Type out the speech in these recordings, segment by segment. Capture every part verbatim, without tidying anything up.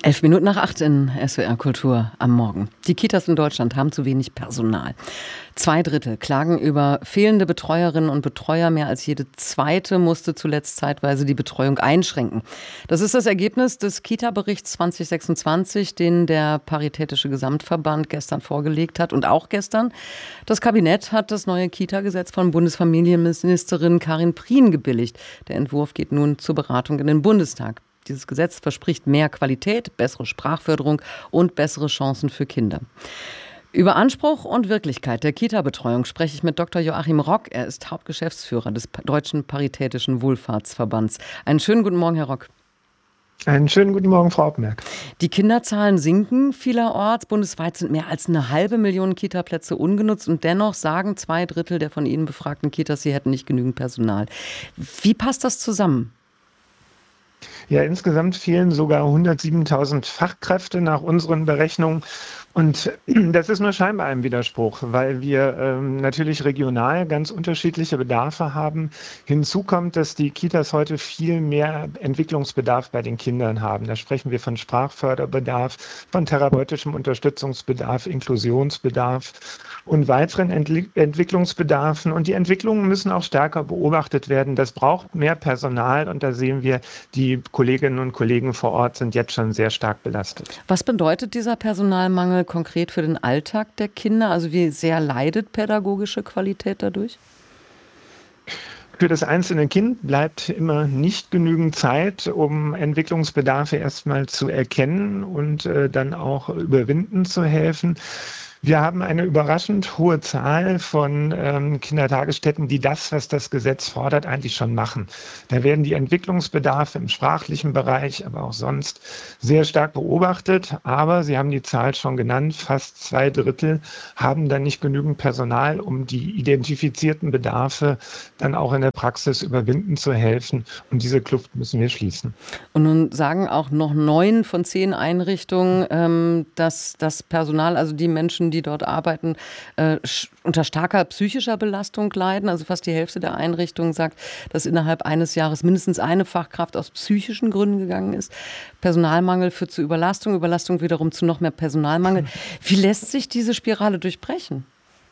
Elf Minuten nach acht in S W R Kultur am Morgen. Die Kitas in Deutschland haben zu wenig Personal. Zwei Drittel klagen über fehlende Betreuerinnen und Betreuer. Mehr als jede zweite musste zuletzt zeitweise die Betreuung einschränken. Das ist das Ergebnis des Kita-Berichts zwanzig sechsundzwanzig, den der Paritätische Gesamtverband gestern vorgelegt hat. Und auch gestern. Das Kabinett hat das neue Kita-Gesetz von Bundesfamilienministerin Karin Prien gebilligt. Der Entwurf geht nun zur Beratung in den Bundestag. Dieses Gesetz verspricht mehr Qualität, bessere Sprachförderung und bessere Chancen für Kinder. Über Anspruch und Wirklichkeit der Kita-Betreuung spreche ich mit Doktor Joachim Rock. Er ist Hauptgeschäftsführer des Deutschen Paritätischen Wohlfahrtsverbands. Einen schönen guten Morgen, Herr Rock. Einen schönen guten Morgen, Frau Obmerk. Die Kinderzahlen sinken vielerorts. Bundesweit sind mehr als eine halbe Million Kitaplätze ungenutzt. Und dennoch sagen zwei Drittel der von Ihnen befragten Kitas, sie hätten nicht genügend Personal. Wie passt das zusammen? Ja, insgesamt fehlen sogar hundertsiebentausend Fachkräfte nach unseren Berechnungen. Und das ist nur scheinbar ein Widerspruch, weil wir ähm, natürlich regional ganz unterschiedliche Bedarfe haben. Hinzu kommt, dass die Kitas heute viel mehr Entwicklungsbedarf bei den Kindern haben. Da sprechen wir von Sprachförderbedarf, von therapeutischem Unterstützungsbedarf, Inklusionsbedarf und weiteren Entli- Entwicklungsbedarfen. Und die Entwicklungen müssen auch stärker beobachtet werden. Das braucht mehr Personal und da sehen wir, die Kolleginnen und Kollegen vor Ort sind jetzt schon sehr stark belastet. Was bedeutet dieser Personalmangel konkret für den Alltag der Kinder? Also wie sehr leidet pädagogische Qualität dadurch? Für das einzelne Kind bleibt immer nicht genügend Zeit, um Entwicklungsbedarfe erstmal zu erkennen und äh, dann auch überwinden zu helfen. Wir haben eine überraschend hohe Zahl von ähm, Kindertagesstätten, die das, was das Gesetz fordert, eigentlich schon machen. Da werden die Entwicklungsbedarfe im sprachlichen Bereich, aber auch sonst sehr stark beobachtet. Aber Sie haben die Zahl schon genannt, fast zwei Drittel haben dann nicht genügend Personal, um die identifizierten Bedarfe dann auch in der Praxis überwinden zu helfen. Und diese Kluft müssen wir schließen. Und nun sagen auch noch neun von zehn Einrichtungen, ähm, dass das Personal, also die Menschen, die dort arbeiten, äh, unter starker psychischer Belastung leiden. Also fast die Hälfte der Einrichtungen sagt, dass innerhalb eines Jahres mindestens eine Fachkraft aus psychischen Gründen gegangen ist. Personalmangel führt zu Überlastung, Überlastung wiederum zu noch mehr Personalmangel. Wie lässt sich diese Spirale durchbrechen?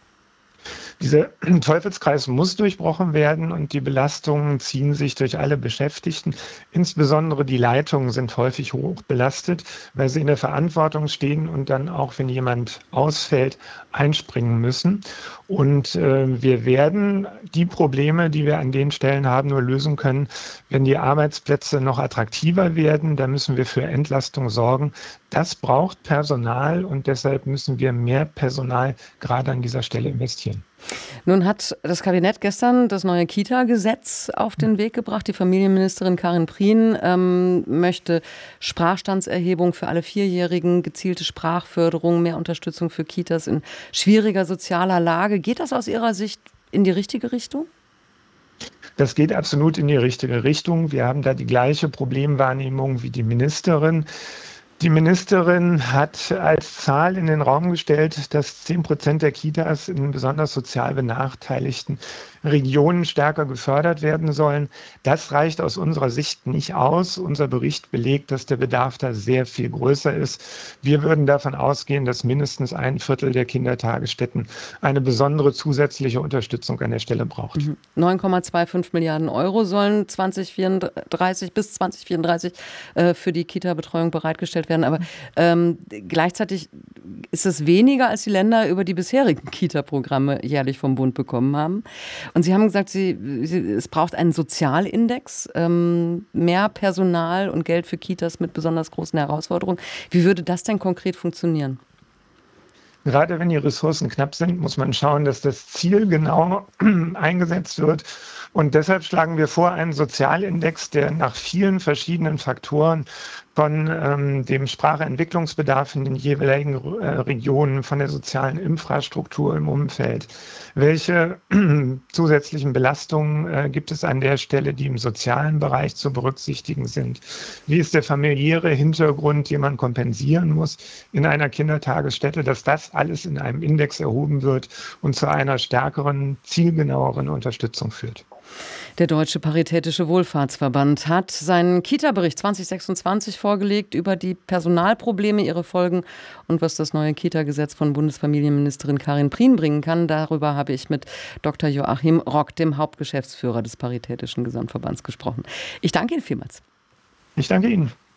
Dieser Teufelskreis muss durchbrochen werden und die Belastungen ziehen sich durch alle Beschäftigten. Insbesondere die Leitungen sind häufig hoch belastet, weil sie in der Verantwortung stehen und dann auch, wenn jemand ausfällt, einspringen müssen. Und äh, wir werden die Probleme, die wir an den Stellen haben, nur lösen können, wenn die Arbeitsplätze noch attraktiver werden. Da müssen wir für Entlastung sorgen. Das braucht Personal und deshalb müssen wir mehr Personal gerade an dieser Stelle investieren. Nun hat das Kabinett gestern das neue Kita-Gesetz auf den Weg gebracht. Die Familienministerin Karin Prien ähm, möchte Sprachstandserhebung für alle Vierjährigen, gezielte Sprachförderung, mehr Unterstützung für Kitas in schwieriger sozialer Lage. Geht das aus Ihrer Sicht in die richtige Richtung? Das geht absolut in die richtige Richtung. Wir haben da die gleiche Problemwahrnehmung wie die Ministerin. Die Ministerin hat als Zahl in den Raum gestellt, dass zehn Prozent der Kitas in besonders sozial benachteiligten Regionen stärker gefördert werden sollen. Das reicht aus unserer Sicht nicht aus. Unser Bericht belegt, dass der Bedarf da sehr viel größer ist. Wir würden davon ausgehen, dass mindestens ein Viertel der Kindertagesstätten eine besondere zusätzliche Unterstützung an der Stelle braucht. neun Komma fünfundzwanzig Milliarden Euro sollen zwanzig vierunddreißig bis zwanzig vierunddreißig äh, für die Kita-Betreuung bereitgestellt werden. Aber ähm, gleichzeitig ist es weniger, als die Länder über die bisherigen Kita-Programme jährlich vom Bund bekommen haben. Und Sie haben gesagt, Sie, Sie, es braucht einen Sozialindex, ähm, mehr Personal und Geld für Kitas mit besonders großen Herausforderungen. Wie würde das denn konkret funktionieren? Gerade wenn die Ressourcen knapp sind, muss man schauen, dass das Ziel genau eingesetzt wird. Und deshalb schlagen wir vor, einen Sozialindex, der nach vielen verschiedenen Faktoren von ähm, dem Sprachentwicklungsbedarf in den jeweiligen äh, Regionen, von der sozialen Infrastruktur im Umfeld, welche äh, zusätzlichen Belastungen äh, gibt es an der Stelle, die im sozialen Bereich zu berücksichtigen sind? Wie ist der familiäre Hintergrund, den man kompensieren muss in einer Kindertagesstätte, dass das alles in einem Index erhoben wird und zu einer stärkeren, zielgenaueren Unterstützung führt? Der Deutsche Paritätische Wohlfahrtsverband hat seinen Kita-Bericht zwanzig sechsundzwanzig vorgelegt über die Personalprobleme, ihre Folgen und was das neue Kita-Gesetz von Bundesfamilienministerin Karin Prien bringen kann. Darüber habe ich mit Doktor Joachim Rock, dem Hauptgeschäftsführer des Paritätischen Gesamtverbands, gesprochen. Ich danke Ihnen vielmals. Ich danke Ihnen.